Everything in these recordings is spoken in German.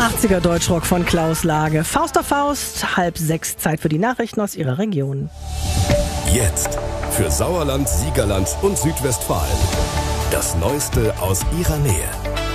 80er Deutschrock von Klaus Lage. Faust auf Faust, 5:30, Zeit für die Nachrichten aus Ihrer Region. Jetzt für Sauerland, Siegerland und Südwestfalen. Das Neueste aus Ihrer Nähe.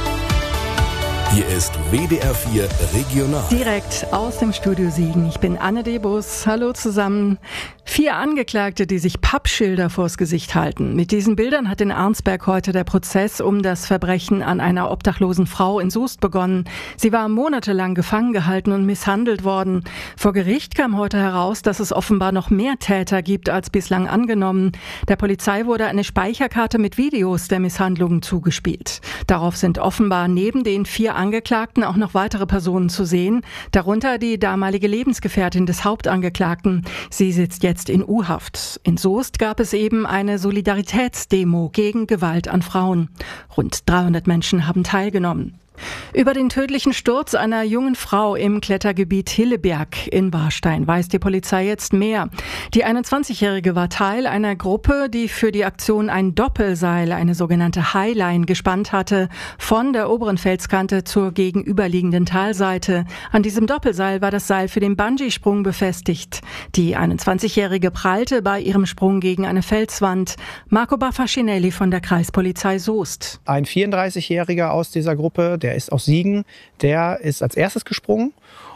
Hier ist WDR 4 Regional. Direkt aus dem Studio Siegen. Ich bin Anne Debus. Hallo zusammen. 4 Angeklagte, die sich Pappschilder vors Gesicht halten. Mit diesen Bildern hat in Arnsberg heute der Prozess um das Verbrechen an einer obdachlosen Frau in Soest begonnen. Sie war monatelang gefangen gehalten und misshandelt worden. Vor Gericht kam heute heraus, dass es offenbar noch mehr Täter gibt als bislang angenommen. Der Polizei wurde eine Speicherkarte mit Videos der Misshandlungen zugespielt. Darauf sind offenbar neben den 4 Angeklagten auch noch weitere Personen zu sehen, darunter die damalige Lebensgefährtin des Hauptangeklagten. Sie sitzt jetzt in U-Haft. In Soest gab es eben eine Solidaritätsdemo gegen Gewalt an Frauen. Rund 300 Menschen haben teilgenommen. Über den tödlichen Sturz einer jungen Frau im Klettergebiet Hilleberg in Warstein weiß die Polizei jetzt mehr. Die 21-Jährige war Teil einer Gruppe, die für die Aktion ein Doppelseil, eine sogenannte Highline, gespannt hatte, von der oberen Felskante zur gegenüberliegenden Talseite. An diesem Doppelseil war das Seil für den Bungee-Sprung befestigt. Die 21-Jährige prallte bei ihrem Sprung gegen eine Felswand. Marco Baffacinelli von der Kreispolizei Soest. Ein 34-Jähriger aus dieser Gruppe, der ist aus Siegen, der ist als erstes gesprungen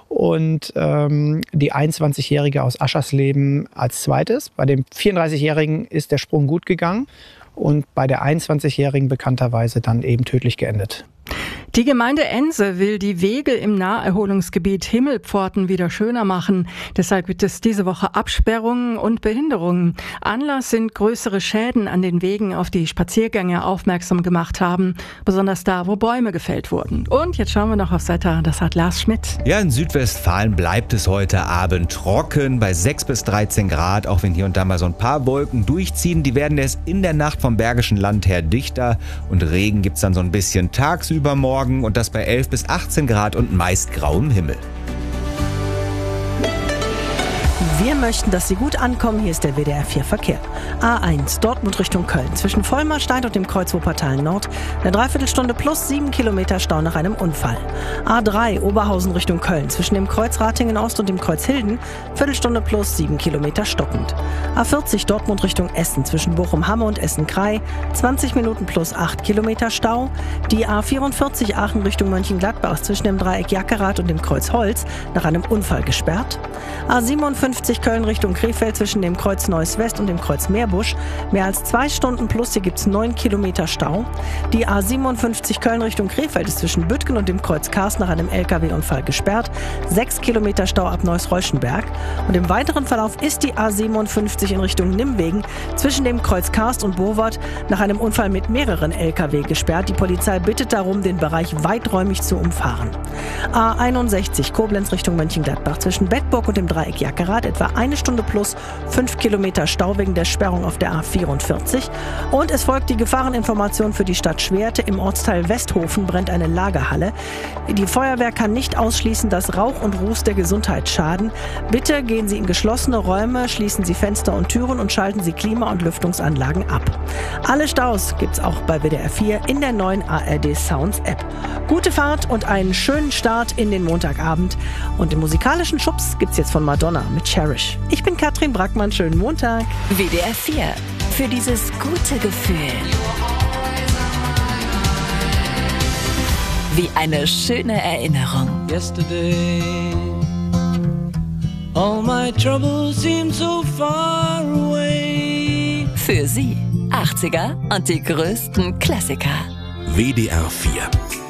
und die 21-Jährige aus Aschersleben als zweites. Bei dem 34-Jährigen ist der Sprung gut gegangen und bei der 21-Jährigen bekannterweise dann eben tödlich geendet. Die Gemeinde Ense will die Wege im Naherholungsgebiet Himmelpforten wieder schöner machen. Deshalb gibt es diese Woche Absperrungen und Behinderungen. Anlass sind größere Schäden an den Wegen, auf die Spaziergänger aufmerksam gemacht haben. Besonders da, wo Bäume gefällt wurden. Und jetzt schauen wir noch aufs Wetter. Das hat Lars Schmidt. Ja, in Südwestfalen bleibt es heute Abend trocken bei 6 bis 13 Grad. Auch wenn hier und da mal so ein paar Wolken durchziehen. Die werden erst in der Nacht vom Bergischen Land her dichter. Und Regen gibt's dann so ein bisschen tagsüber morgen. Und das bei 11 bis 18 Grad und meist grauem Himmel. Wir möchten, dass Sie gut ankommen. Hier ist der WDR 4 Verkehr. A1 Dortmund Richtung Köln. Zwischen Vollmarstein und dem Kreuz Wuppertal Nord. Eine Dreiviertelstunde plus 7 Kilometer Stau nach einem Unfall. A3 Oberhausen Richtung Köln. Zwischen dem Kreuz Ratingen Ost und dem Kreuz Hilden. Viertelstunde plus 7 Kilometer stockend. A40 Dortmund Richtung Essen. Zwischen Bochum-Hamme und Essen-Krei. 20 Minuten plus 8 Kilometer Stau. Die A44 Aachen Richtung Mönchengladbach. Zwischen dem Dreieck Jackerath und dem Kreuz Holz. Nach einem Unfall gesperrt. A57 Köln Richtung Krefeld zwischen dem Kreuz Neuss West und dem Kreuz Meerbusch. Mehr als 2 Stunden plus, hier gibt es 9 Kilometer Stau. Die A57 Köln Richtung Krefeld ist zwischen Büttgen und dem Kreuz Kars nach einem LKW-Unfall gesperrt. 6 Kilometer Stau ab Neuss-Reuschenberg. Und im weiteren Verlauf ist die A57 in Richtung Nimwegen zwischen dem Kreuz Karst und Bovard nach einem Unfall mit mehreren LKW gesperrt. Die Polizei bittet darum, den Bereich weiträumig zu umfahren. A61 Koblenz Richtung Mönchengladbach zwischen Bedburg und dem Dreieck Jackerath etwa 1 Stunde plus 5 Kilometer Stau wegen der Sperrung auf der A44. Und es folgt die Gefahreninformation für die Stadt Schwerte. Im Ortsteil Westhofen brennt eine Lagerhalle. Die Feuerwehr kann nicht ausschließen, dass Rauch und Ruß der Gesundheit schaden. Bitte gehen Sie in geschlossene Räume, schließen Sie Fenster und Türen und schalten Sie Klima- und Lüftungsanlagen ab. Alle Staus gibt's auch bei WDR 4 in der neuen ARD Sounds App. Gute Fahrt und einen schönen Start in den Montagabend. Und den musikalischen Schubs gibt's jetzt von Madonna mit Cherish. Ich bin Katrin Brackmann, schönen Montag. WDR 4. Für dieses gute Gefühl. Wie eine schöne Erinnerung. Yesterday, all my troubles seem so far away. Für Sie 80er und die größten Klassiker. WDR 4